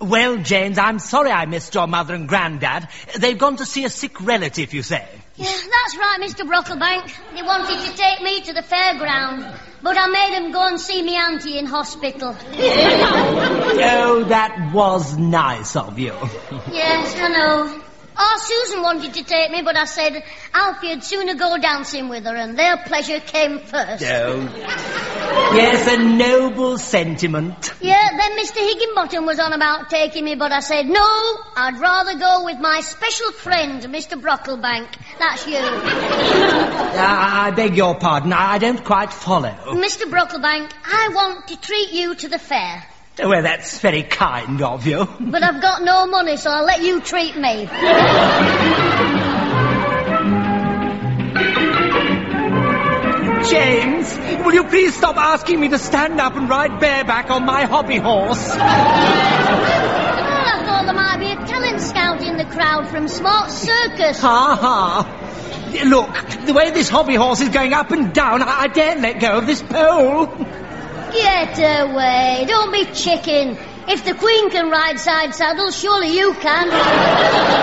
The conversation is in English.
Well, James, I'm sorry I missed your mother and granddad. They've gone to see a sick relative, you say. Yeah, that's right, Mr. Brocklebank. They wanted to take me to the fairground, but I made them go and see me auntie in hospital. Oh, that was nice of you. Yes, I know. Oh, Susan wanted to take me, but I said Alfie'd sooner go dancing with her, and their pleasure came first. Oh. Yes, a noble sentiment. Yeah, then Mr. Higginbottom was on about taking me, but I said, no, I'd rather go with my special friend, Mr. Brocklebank. That's you. I beg your pardon, I don't quite follow. Mr. Brocklebank, I want to treat you to the fair. Well, that's very kind of you. But I've got no money, so I'll let you treat me. James, will you please stop asking me to stand up and ride bareback on my hobby horse? Well, I thought there might be a talent scout in the crowd from Smart Circus. Ha! Look, the way this hobby horse is going up and down, I daren't let go of this pole. Get away. Don't be chicken. If the Queen can ride side saddle, surely you can.